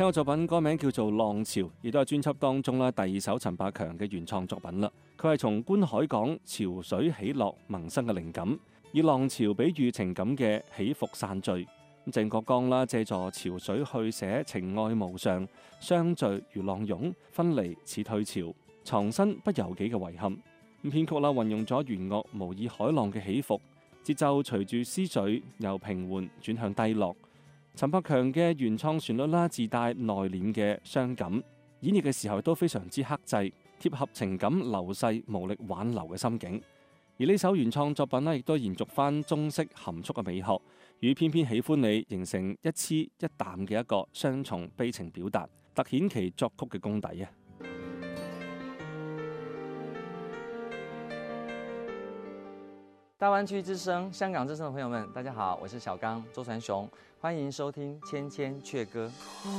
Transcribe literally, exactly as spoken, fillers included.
聽個作品歌名叫做《浪潮》，亦都係專輯當中啦第二首陳百強嘅原創作品啦。佢係從觀海港潮水起落萌生嘅靈感，以浪潮比喻情感嘅起伏散聚。鄭國江啦借助潮水去寫情愛無常，相聚如浪湧，分離似退潮，藏身不由己嘅遺憾。咁編曲啦運用咗弦樂模擬海浪嘅起伏，節奏隨住思緒由平緩轉向低落。陳百強嘅原創旋律啦，自帶內斂嘅傷感，演繹嘅時候都非常之克制，貼合情感流逝無力挽留嘅心境。而呢首原創作品呢，亦都延續翻中式含蓄嘅美學，與偏偏喜歡你形成一黐一淡嘅一個雙重悲情表達，凸顯其作曲嘅功底啊！ 大灣區之聲、香港之聲的朋友們，大家好，我是小剛周傳雄，歡迎收聽《千千闕歌》。